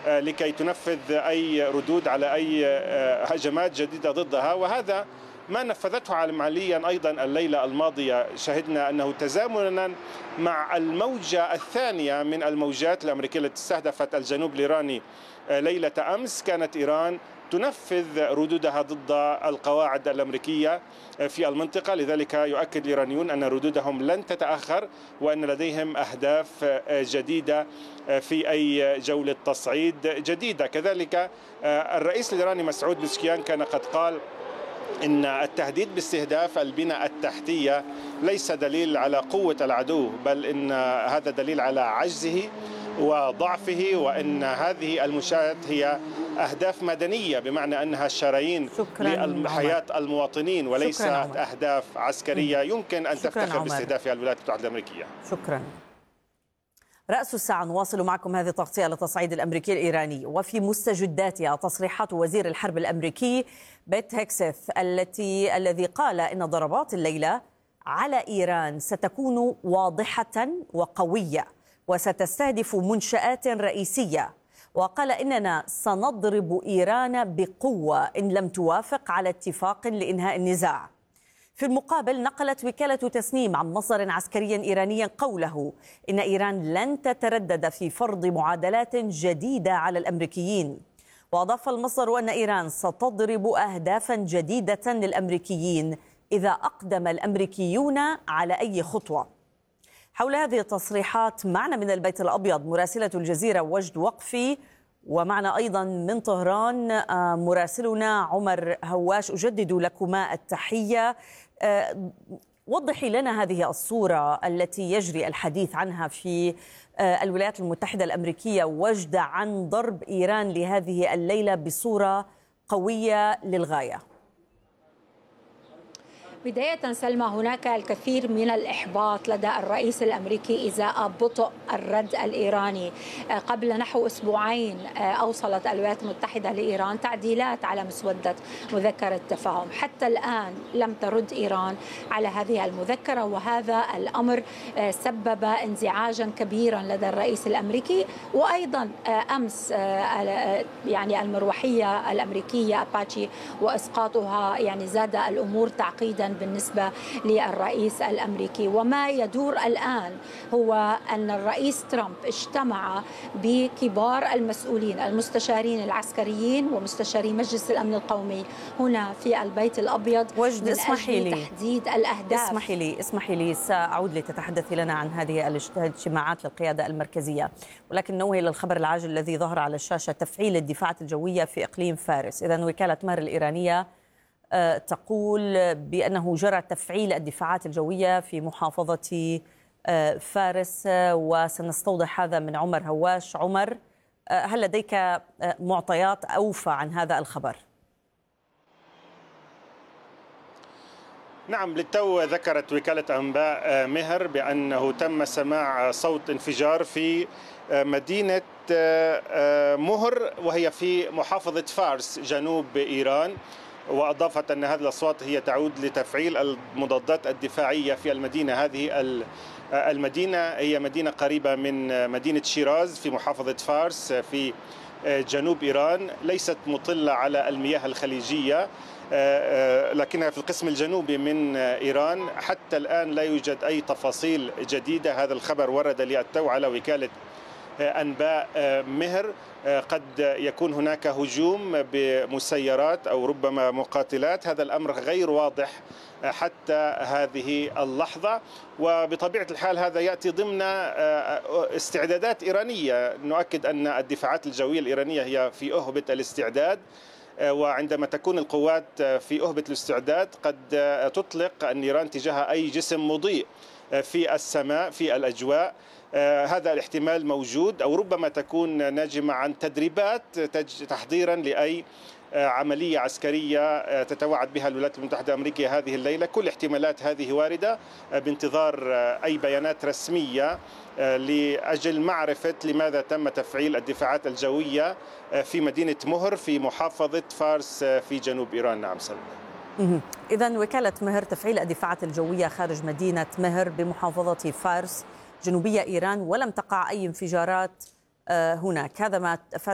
لكي تنفذ أي ردود على أي هجمات جديدة ضدها، وهذا ما نفذته عمليا أيضا الليلة الماضية. شهدنا أنه تزامنا مع الموجة الثانية من الموجات الأمريكية التي استهدفت الجنوب الإيراني ليلة أمس، كانت إيران تنفذ ردودها ضد القواعد الأمريكية في المنطقة. لذلك يؤكد الإيرانيون أن ردودهم لن تتأخر، وأن لديهم أهداف جديدة في أي جولة تصعيد جديدة. كذلك الرئيس الإيراني مسعود بزكيان كان قد قال إن التهديد باستهداف البنى التحتية ليس دليل على قوة العدو، بل إن هذا دليل على عجزه وضعفه، وأن هذه المنشآت هي أهداف مدنية، بمعنى أنها شرايين لحياة المواطنين وليست أهداف عسكرية يمكن أن تفتخر باستهدافها الولايات المتحدة الأمريكية. شكرا. رأس الساعة نواصل معكم هذه التغطية للتصعيد الأمريكي الإيراني، وفي مستجداتها تصريحات وزير الحرب الأمريكي بيت هيكسث الذي قال إن ضربات الليلة على إيران ستكون واضحة وقوية وستستهدف منشآت رئيسية، وقال إننا سنضرب إيران بقوة إن لم توافق على اتفاق لإنهاء النزاع. في المقابل نقلت وكالة تسنيم عن مصدر عسكري إيراني قوله إن إيران لن تتردد في فرض معادلات جديدة على الأمريكيين، وأضاف المصدر أن إيران ستضرب أهدافا جديدة للأمريكيين إذا أقدم الأمريكيون على أي خطوة. حول هذه التصريحات معنا من البيت الأبيض مراسلة الجزيرة وجد وقفي، ومعنا أيضا من طهران مراسلنا عمر هواش. أجدد لكما التحية. وضحي لنا هذه الصورة التي يجري الحديث عنها في الولايات المتحدة الأمريكية وجد عن ضرب إيران لهذه الليلة بصورة قوية للغاية. بداية سلمى، هناك الكثير من الإحباط لدى الرئيس الأمريكي إزاء بطء الرد الإيراني. قبل نحو أسبوعين أوصلت الولايات المتحدة لإيران تعديلات على مسودة مذكرة تفاهم، حتى الآن لم ترد إيران على هذه المذكرة، وهذا الأمر سبب انزعاجا كبيرا لدى الرئيس الأمريكي. وأيضا أمس يعني المروحية الأمريكية أباتشي وإسقاطها يعني زاد الأمور تعقيدا بالنسبة للرئيس الأمريكي. وما يدور الآن هو أن الرئيس ترامب اجتمع بكبار المسؤولين المستشارين العسكريين ومستشاري مجلس الأمن القومي هنا في البيت الأبيض وجد. من أجل تحديد الأهداف. اسمحي لي سأعود لتتحدثي لنا عن هذه الاجتماعات للقيادة المركزية، ولكن نوه إلى الخبر العاجل الذي ظهر على الشاشة: تفعيل الدفاعات الجوية في إقليم فارس. إذن وكالة مهر الإيرانية تقول بأنه جرى تفعيل الدفاعات الجوية في محافظة فارس، وسنستوضح هذا من عمر هواش. عمر، هل لديك معطيات أوفى عن هذا الخبر؟ نعم، للتو ذكرت وكالة أنباء مهر بأنه تم سماع صوت انفجار في مدينة مهر، وهي في محافظة فارس جنوب إيران، وأضافت أن هذه الأصوات هي تعود لتفعيل المضادات الدفاعية في المدينة. هذه المدينة هي مدينة قريبة من مدينة شيراز في محافظة فارس في جنوب إيران، ليست مطلة على المياه الخليجية، لكنها في القسم الجنوبي من إيران. حتى الآن لا يوجد أي تفاصيل جديدة. هذا الخبر ورد للتو على وكالة أنباء مهر. قد يكون هناك هجوم بمسيرات أو ربما مقاتلات، هذا الأمر غير واضح حتى هذه اللحظة، وبطبيعة الحال هذا يأتي ضمن استعدادات إيرانية. نؤكد أن الدفاعات الجوية الإيرانية هي في أهبة الاستعداد، وعندما تكون القوات في أهبة الاستعداد قد تطلق النيران تجاه أي جسم مضيء في السماء في الأجواء. هذا الاحتمال موجود، أو ربما تكون ناجمة عن تدريبات تحضيرا لأي عملية عسكرية تتوعد بها الولايات المتحدة الأمريكية هذه الليلة. كل الاحتمالات هذه واردة، بانتظار أي بيانات رسمية لأجل معرفة لماذا تم تفعيل الدفاعات الجوية في مدينة مهر في محافظة فارس في جنوب إيران. نعم سلمى. إذن وكالة مهر تفعيل الدفاعات الجوية خارج مدينة مهر بمحافظة فارس جنوبية إيران، ولم تقع أي انفجارات هناك. هذا ما